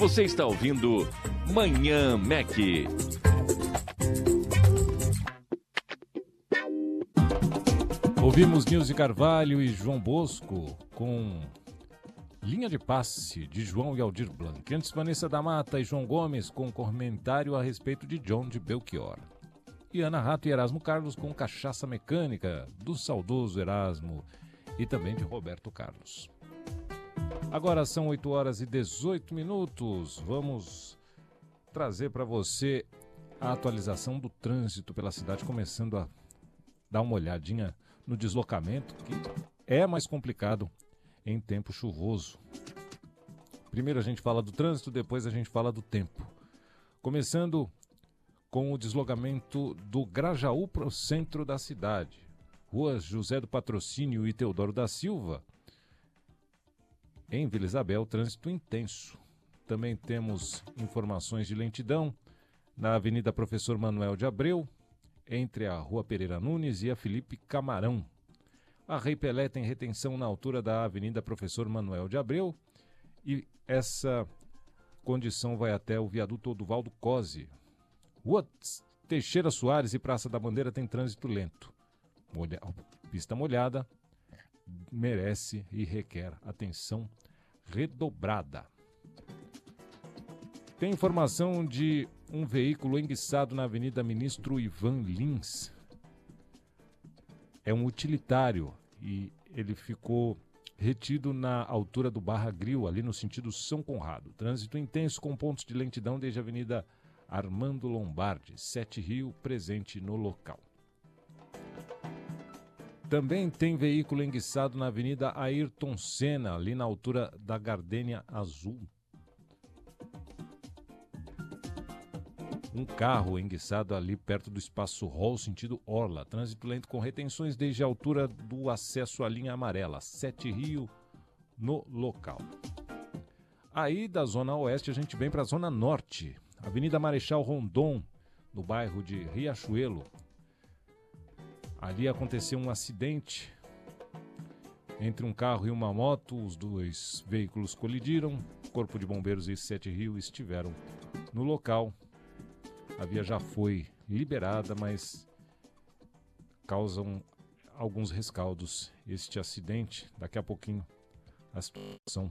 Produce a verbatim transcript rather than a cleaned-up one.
Você está ouvindo Manhã Mac. Ouvimos Nilce Carvalho e João Bosco com Linha de Passe, de João e Aldir Blanc. Antes, Vanessa da Mata e João Gomes com comentário a respeito de John de Belchior. E Ana Rato e Erasmo Carlos com Cachaça Mecânica, do saudoso Erasmo e também de Roberto Carlos. Agora são oito horas e dezoito minutos. Vamos trazer para você a atualização do trânsito pela cidade, começando a dar uma olhadinha no deslocamento, que é mais complicado em tempo chuvoso. Primeiro a gente fala do trânsito, depois a gente fala do tempo. Começando com o deslocamento do Grajaú para o centro da cidade. Ruas José do Patrocínio e Teodoro da Silva. Em Vila Isabel, trânsito intenso. Também temos informações de lentidão na Avenida Professor Manuel de Abreu, entre a Rua Pereira Nunes e a Felipe Camarão. A Rei Pelé tem retenção na altura da Avenida Professor Manuel de Abreu e essa condição vai até o viaduto Oduvaldo Cosi. Rua Teixeira Soares e Praça da Bandeira tem trânsito lento. Molha... Pista molhada merece e requer atenção redobrada. Tem informação de um veículo enguiçado na Avenida Ministro Ivan Lins. É um utilitário e ele ficou retido na altura do Barra Grill, ali no sentido São Conrado. Trânsito intenso com pontos de lentidão desde a Avenida Armando Lombardi, Sete Rio, presente no local. Também tem veículo enguiçado na Avenida Ayrton Senna, ali na altura da Gardênia Azul. Um carro enguiçado ali perto do Espaço Hall, sentido Orla. Trânsito lento com retenções desde a altura do acesso à linha amarela, Sete Rio, no local. Aí da Zona Oeste a gente vem para a Zona Norte. Avenida Marechal Rondon, no bairro de Riachuelo. Ali aconteceu um acidente entre um carro e uma moto. Os dois veículos colidiram. Corpo de Bombeiros e Sete Rio estiveram no local. A via já foi liberada, mas causam alguns rescaldos este acidente. Daqui a pouquinho a situação